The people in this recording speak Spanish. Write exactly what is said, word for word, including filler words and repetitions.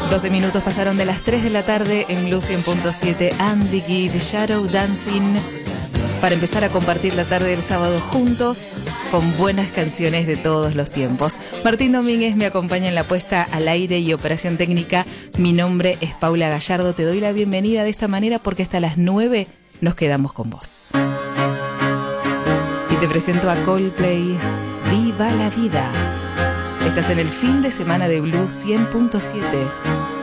doce minutos pasaron de las tres de la tarde en Blue cien punto siete. Andy Gibb, Shadow Dancing, para empezar a compartir la tarde del sábado juntos con buenas canciones de todos los tiempos. Martín Domínguez me acompaña en la puesta al aire y operación técnica. Mi nombre es Paula Gallardo. Te doy la bienvenida de esta manera porque hasta las nueve nos quedamos con vos. Y te presento a Coldplay, Viva la Vida. Estás en el fin de semana de Blue cien punto siete.